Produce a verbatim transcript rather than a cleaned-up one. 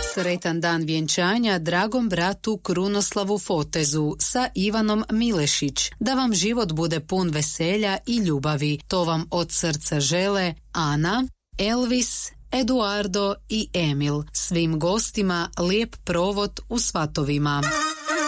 Sretan dan vjenčanja dragom bratu Krunoslavu Fotezu sa Ivanom Milešić. Da vam život bude pun veselja i ljubavi. To vam od srca žele Ana, Elvis, Eduardo i Emil. Svim gostima lijep provod u svatovima.